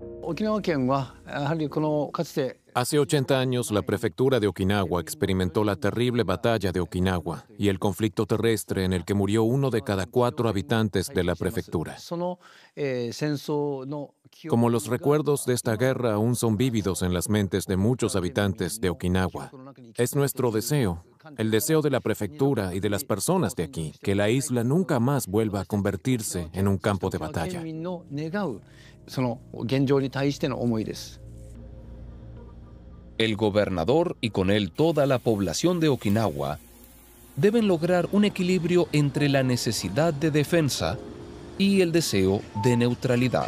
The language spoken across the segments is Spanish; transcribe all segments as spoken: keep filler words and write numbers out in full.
Hace ochenta años, la prefectura de Okinawa experimentó la terrible batalla de Okinawa y el conflicto terrestre en el que murió uno de cada cuatro habitantes de la prefectura. Como los recuerdos de esta guerra aún son vívidos en las mentes de muchos habitantes de Okinawa, es nuestro deseo, el deseo de la prefectura y de las personas de aquí, que la isla nunca más vuelva a convertirse en un campo de batalla. El gobernador y con él toda la población de Okinawa deben lograr un equilibrio entre la necesidad de defensa y el deseo de neutralidad.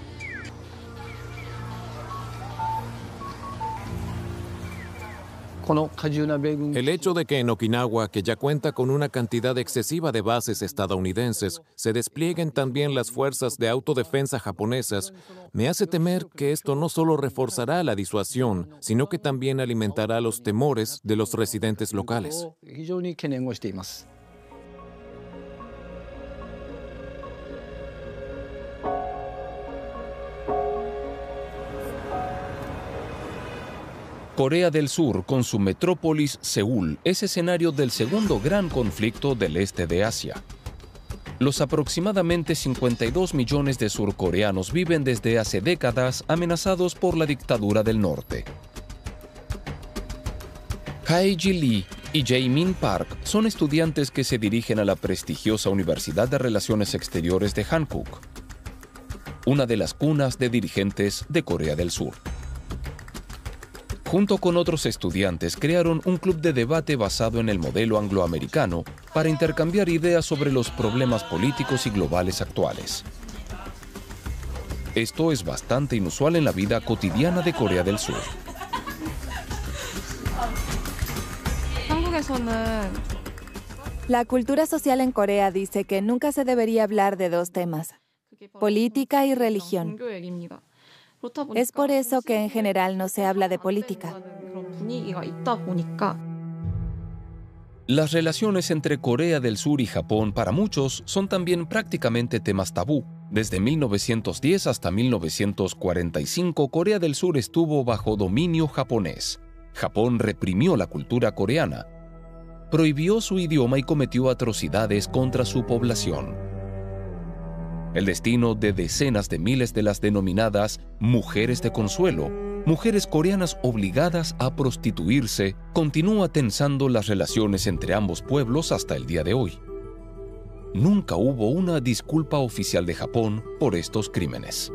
El hecho de que en Okinawa, que ya cuenta con una cantidad excesiva de bases estadounidenses, se desplieguen también las fuerzas de autodefensa japonesas, me hace temer que esto no solo reforzará la disuasión, sino que también alimentará los temores de los residentes locales. Corea del Sur, con su metrópolis Seúl, es escenario del segundo gran conflicto del este de Asia. Los aproximadamente cincuenta y dos millones de surcoreanos viven desde hace décadas amenazados por la dictadura del norte. Hae-ji Lee y Jae-min Park son estudiantes que se dirigen a la prestigiosa Universidad de Relaciones Exteriores de Hankook, una de las cunas de dirigentes de Corea del Sur. Junto con otros estudiantes, crearon un club de debate basado en el modelo angloamericano para intercambiar ideas sobre los problemas políticos y globales actuales. Esto es bastante inusual en la vida cotidiana de Corea del Sur. La cultura social en Corea dice que nunca se debería hablar de dos temas, política y religión. Es por eso que en general no se habla de política. Las relaciones entre Corea del Sur y Japón para muchos son también prácticamente temas tabú. Desde mil novecientos diez hasta mil novecientos cuarenta y cinco, Corea del Sur estuvo bajo dominio japonés. Japón reprimió la cultura coreana, prohibió su idioma y cometió atrocidades contra su población. El destino de decenas de miles de las denominadas mujeres de consuelo, mujeres coreanas obligadas a prostituirse, continúa tensando las relaciones entre ambos pueblos hasta el día de hoy. Nunca hubo una disculpa oficial de Japón por estos crímenes.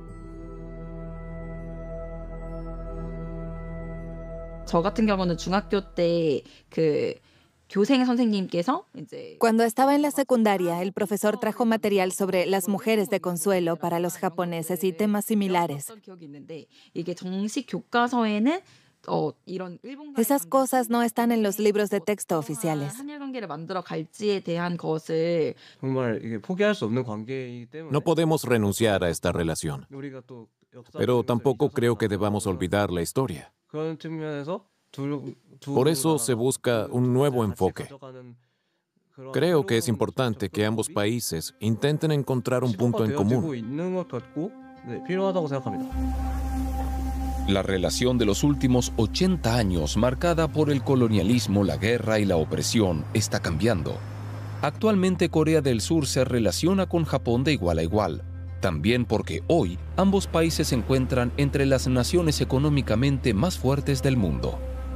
저 같은 경우는 중학교 때 그 교생 선생님께서 이제 Cuando estaba en la secundaria, el profesor trajo material sobre las mujeres de consuelo para los japoneses y temas similares. 기억이 있는데 이게 정식 교과서에는 어 이런 일본 Esas cosas no están en los libros de texto oficiales. 한일 관계를 만들어 갈지에 대한 것을 정말 이게 포기할 수 없는 관계이기 때문에 No podemos renunciar a esta relación, 우리가 또 역사 pero tampoco creo que debamos olvidar la historia. 그런 측면에서 둘, 두 Por eso se 나라가 busca un nuevo 같이 enfoque. 가져가는 그런 Creo que es 새로운 importante que ambos países intenten encontrar un punto en 시도가 común. 되어지고 있는 것 같고 네, 필요하다고 생각합니다. La relación de los últimos ochenta años, marcada por el colonialismo, la guerra y la opresión, está cambiando. Actualmente Corea del Sur se relaciona con Japón de igual a igual, también porque hoy ambos países se encuentran entre las naciones económicamente más fuertes del mundo.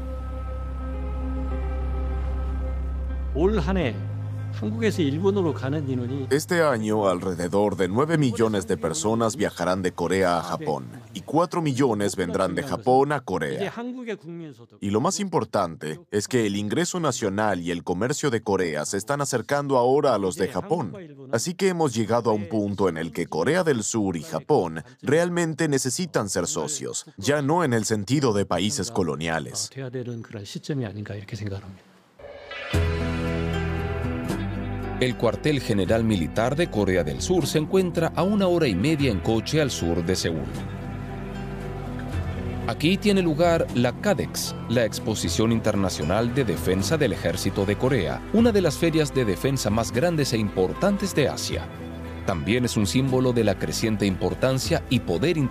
올 한 해 한국에서 일본으로 가는 인원이 Este año, alrededor de nueve millones de personas viajarán de Corea a Japón y cuatro millones vendrán de Japón a 이제 Corea. 한국의 국민 소득 Y lo más importante es que el ingreso nacional y el comercio de Corea se están acercando ahora a los de Japón. Así que hemos llegado a un punto en el que Corea del Sur y Japón realmente necesitan ser socios, ya no en el sentido de países coloniales. 돼야 되는 그런 시점이 아닌가 이렇게 생각합니다. El cuartel general militar de Corea del Sur se encuentra a una hora y media en coche al sur de Seúl. Aquí tiene lugar la CADEX, la Exposición Internacional de Defensa del Ejército de Corea, una de las ferias de defensa más grandes e importantes de Asia. También es un símbolo de la creciente importancia y poder internacional